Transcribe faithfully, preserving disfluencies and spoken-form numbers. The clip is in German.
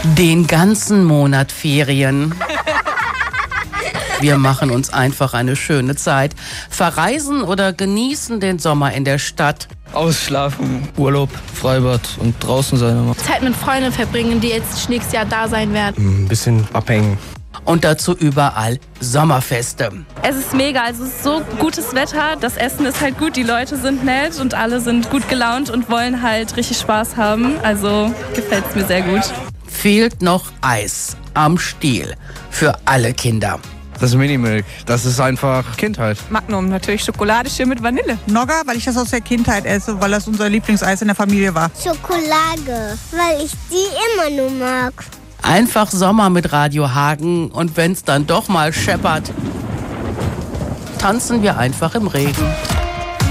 Den ganzen Monat Ferien. Wir machen uns einfach eine schöne Zeit. Verreisen oder genießen den Sommer in der Stadt. Ausschlafen, Urlaub, Freibad und draußen sein immer. Zeit mit Freunden verbringen, die jetzt nächstes Jahr da sein werden. Ein bisschen abhängen. Und dazu überall Sommerfeste. Es ist mega, also es ist so gutes Wetter, das Essen ist halt gut, die Leute sind nett und alle sind gut gelaunt und wollen halt richtig Spaß haben. Also gefällt es mir sehr gut. Fehlt noch Eis am Stiel für alle Kinder. Das Minimilk, das ist einfach Kindheit. Magnum, natürlich Schokolade schön mit Vanille. Nogger, weil ich das aus der Kindheit esse, weil das unser Lieblingseis in der Familie war. Schokolade, weil ich die immer nur mag. Einfach Sommer mit Radio Hagen und wenn's dann doch mal scheppert, tanzen wir einfach im Regen.